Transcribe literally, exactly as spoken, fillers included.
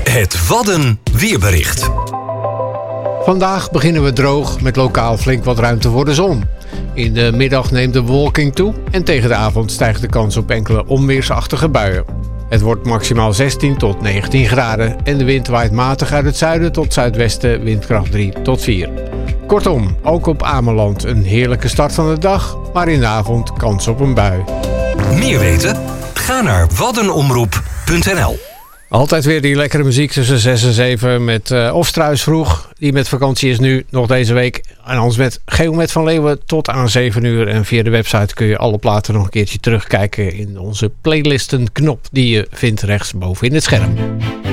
Het Wadden weerbericht. Vandaag beginnen we droog met lokaal flink wat ruimte voor de zon. In de middag neemt de bewolking toe en tegen de avond stijgt de kans op enkele onweersachtige buien. Het wordt maximaal zestien tot negentien graden en de wind waait matig uit het zuiden tot zuidwesten, windkracht drie tot vier. Kortom, ook op Ameland een heerlijke start van de dag, maar in de avond kans op een bui. Meer weten? Ga naar waddenomroep punt n l. Altijd weer die lekkere muziek tussen zes en zeven met uh, Ofstruis vroeg. Die met vakantie is nu, nog deze week. En anders met Geomet van Leeuwen tot aan zeven uur. En via de website kun je alle platen nog een keertje terugkijken in onze playlisten knop die je vindt rechtsboven in het scherm.